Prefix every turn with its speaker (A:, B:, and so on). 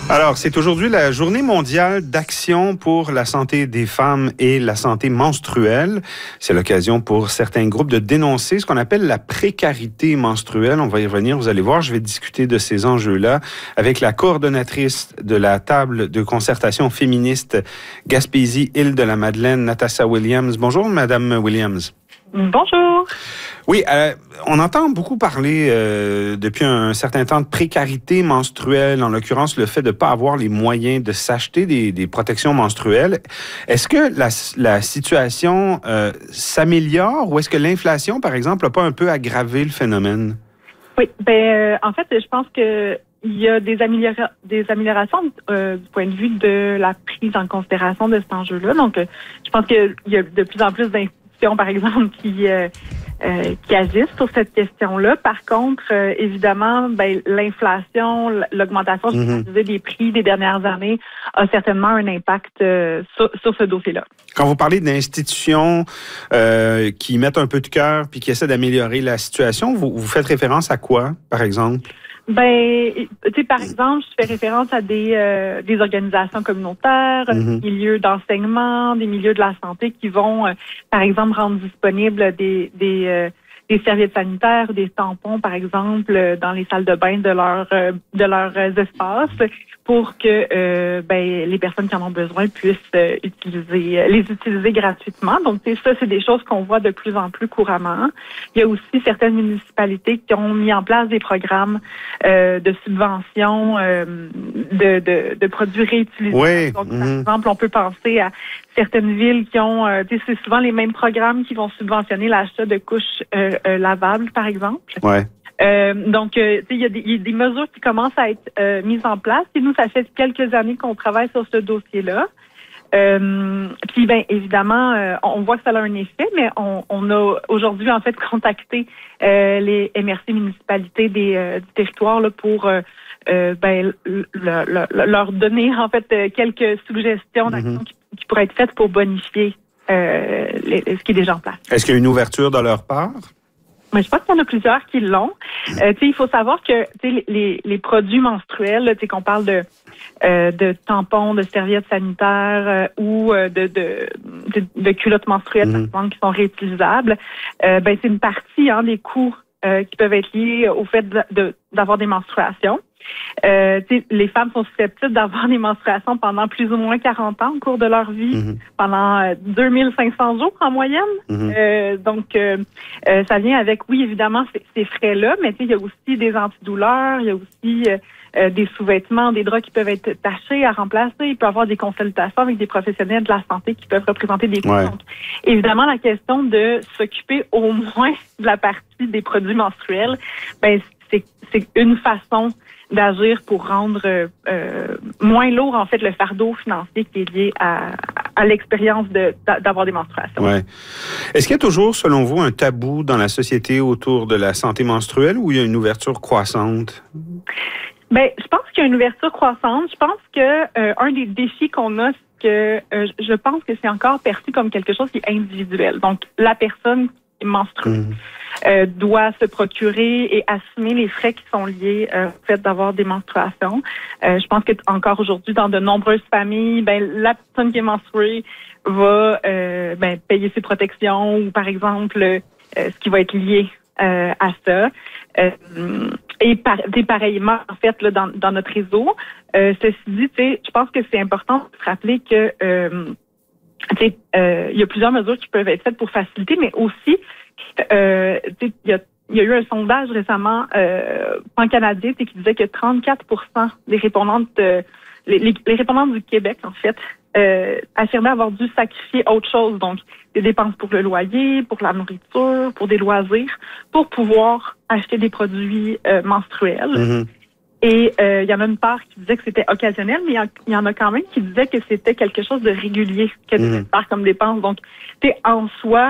A: Alors, c'est aujourd'hui la journée mondiale d'action pour la santé des femmes et la santé menstruelle. C'est l'occasion pour certains groupes de dénoncer ce qu'on appelle la précarité menstruelle. On va y revenir, vous allez voir. Je vais discuter de ces enjeux-là avec la coordonnatrice de la table de concertation féministe Gaspésie-Île-de-la-Madeleine, Natasha Williams. Bonjour, Madame Williams.
B: Bonjour.
A: Oui, on entend beaucoup parler depuis un certain temps de précarité menstruelle, en l'occurrence le fait de ne pas avoir les moyens de s'acheter des protections menstruelles. Est-ce que la situation s'améliore ou est-ce que l'inflation, par exemple, n'a pas un peu aggravé le phénomène?
B: Oui, en fait, je pense que il y a des améliorations du point de vue de la prise en considération de cet enjeu-là. Donc, je pense qu'il y a de plus en plus d'institutions, par exemple, qui agissent sur cette question-là. Par contre, évidemment, l'inflation, l'augmentation des prix des dernières années a certainement un impact sur ce dossier-là.
A: Quand vous parlez d'institutions qui mettent un peu de cœur puis qui essaient d'améliorer la situation, vous faites référence à quoi, par exemple?
B: Par exemple, je fais référence à des organisations communautaires, des milieux d'enseignement, des milieux de la santé qui vont, par exemple, rendre disponibles des serviettes sanitaires, des tampons, par exemple, dans les salles de bain de leurs espaces, pour que les personnes qui en ont besoin puissent les utiliser gratuitement. Donc, ça, c'est des choses qu'on voit de plus en plus couramment. Il y a aussi certaines municipalités qui ont mis en place des programmes de subvention de produits réutilisés.
A: Oui.
B: Donc, par exemple, on peut penser à certaines villes qui ont, c'est souvent les mêmes programmes qui vont subventionner l'achat de couches lavables, par exemple.
A: Ouais.
B: Donc, il y a des mesures qui commencent à être mises en place. Et nous, ça fait quelques années qu'on travaille sur ce dossier-là. Puis, évidemment, on voit que ça a un effet, mais on a aujourd'hui, en fait, contacté les MRC municipalités du territoire là, pour leur donner, en fait, quelques suggestions d'actions qui pourraient être faites pour bonifier ce qui est déjà en place.
A: Est-ce qu'il y a une ouverture de leur part?
B: Mais je pense qu'il y en a plusieurs qui l'ont. Il faut savoir que les produits menstruels, là, qu'on parle de tampons, de serviettes sanitaires ou de culottes menstruelles, par exemple, qui sont réutilisables, c'est une partie des coûts qui peuvent être liés au fait d'avoir des menstruations. Les femmes sont susceptibles d'avoir des menstruations pendant plus ou moins 40 ans au cours de leur vie, pendant 2500 jours en moyenne. Donc, ça vient avec, oui, évidemment, ces frais-là, mais il y a aussi des antidouleurs, il y a aussi des sous-vêtements, des draps qui peuvent être tachés à remplacer. Il peut y avoir des consultations avec des professionnels de la santé qui peuvent représenter des coûts. Donc, évidemment, la question de s'occuper au moins de la partie des produits menstruels, c'est une façon d'agir pour rendre moins lourd, en fait, le fardeau financier qui est lié à l'expérience d'avoir des menstruations.
A: Ouais. Est-ce qu'il y a toujours, selon vous, un tabou dans la société autour de la santé menstruelle ou il y a une ouverture croissante?
B: Je pense qu'il y a une ouverture croissante. Je pense que un des défis qu'on a, c'est que je pense que c'est encore perçu comme quelque chose qui est individuel. Donc, la personne qui menstrue doit se procurer et assumer les frais qui sont liés au fait d'avoir des menstruations. Je pense que encore aujourd'hui, dans de nombreuses familles, la personne qui est menstruée va payer ses protections ou, par exemple, ce qui va être lié à ça. Et pareillement, en fait, là, dans notre réseau, ceci dit, je pense que c'est important de se rappeler que il y a plusieurs mesures qui peuvent être faites pour faciliter, mais aussi il y a eu un sondage récemment pan-canadien qui disait que 34% des répondantes les répondantes du Québec, en fait, affirmaient avoir dû sacrifier autre chose, donc des dépenses pour le loyer, pour la nourriture, pour des loisirs, pour pouvoir acheter des produits menstruels. Et il y en a une part qui disait que c'était occasionnel, mais il y en a quand même qui disaient que c'était quelque chose de régulier, que de faire comme dépense. Donc, en soi,